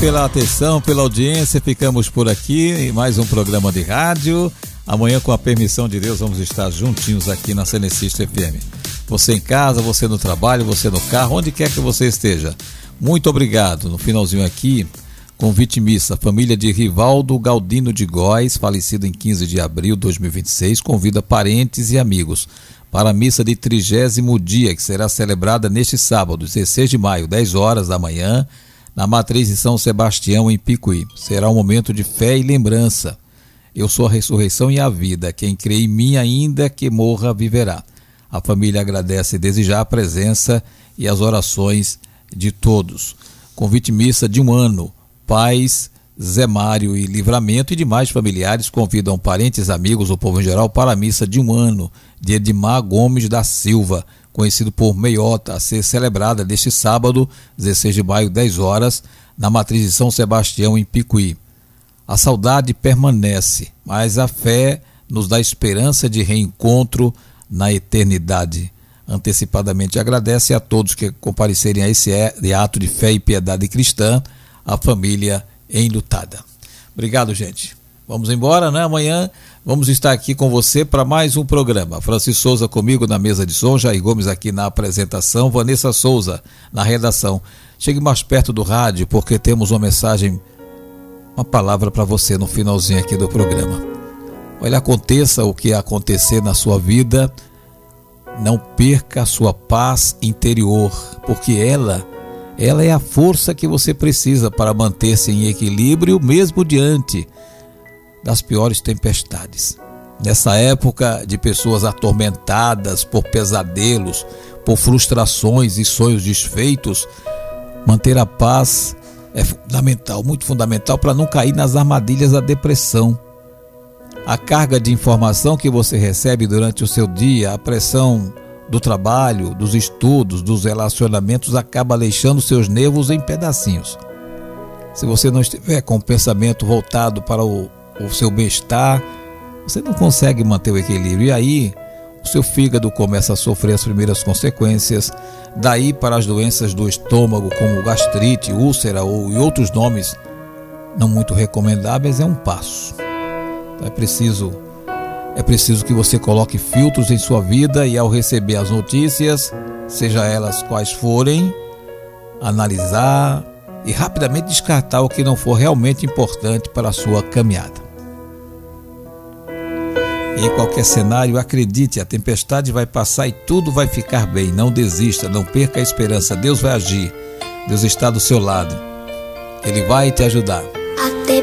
pela atenção, pela audiência. Ficamos por aqui em mais um programa de rádio. Amanhã, com a permissão de Deus, vamos estar juntinhos aqui na Cenecista FM. Você em casa, você no trabalho, você no carro, onde quer que você esteja. Muito obrigado. No finalzinho aqui, convite missa. Família de Rivaldo Galdino de Góes, falecido em 15 de abril de 2026, convida parentes e amigos para a missa de 30º dia, que será celebrada neste sábado, 16 de maio, 10 horas da manhã, na matriz de São Sebastião, em Picuí. Será um momento de fé e lembrança. Eu sou a ressurreição e a vida. Quem crê em mim, ainda que morra, viverá. A família agradece desde já a presença e as orações de todos. Convite missa de 1 ano. Pais, Zé Mário e Livramento e demais familiares convidam parentes, amigos, o povo em geral, para a missa de 1 ano de Edmar Gomes da Silva, conhecido por Meiota, a ser celebrada neste sábado, 16 de maio, 10 horas, na matriz de São Sebastião, em Picuí. A saudade permanece, mas a fé nos dá esperança de reencontro na eternidade. Antecipadamente agradece a todos que comparecerem a esse ato de fé e piedade cristã, a família enlutada. Obrigado, gente. Vamos embora, né? Amanhã vamos estar aqui com você para mais um programa. Francisco Souza comigo na mesa de som, Jair Gomes aqui na apresentação, Vanessa Souza na redação. Chegue mais perto do rádio, porque temos uma mensagem, uma palavra para você no finalzinho aqui do programa. Olha, aconteça o que acontecer na sua vida, não perca a sua paz interior, porque ela é a força que você precisa para manter-se em equilíbrio mesmo diante das piores tempestades. Nessa época de pessoas atormentadas por pesadelos, por frustrações e sonhos desfeitos, manter a paz é fundamental, muito fundamental, para não cair nas armadilhas da depressão. A carga de informação que você recebe durante o seu dia, a pressão do trabalho, dos estudos, dos relacionamentos, acaba deixando seus nervos em pedacinhos. Se você não estiver com o pensamento voltado para o seu bem-estar, você não consegue manter o equilíbrio. E aí o seu fígado começa a sofrer as primeiras consequências. Daí para as doenças do estômago, como gastrite, úlcera e outros nomes não muito recomendáveis, é um passo. Então é preciso que você coloque filtros em sua vida e, ao receber as notícias, seja elas quais forem, analisar e rapidamente descartar o que não for realmente importante para a sua caminhada. Em qualquer cenário, acredite, a tempestade vai passar e tudo vai ficar bem. Não desista, não perca a esperança. Deus vai agir. Deus está do seu lado. Ele vai te ajudar. Até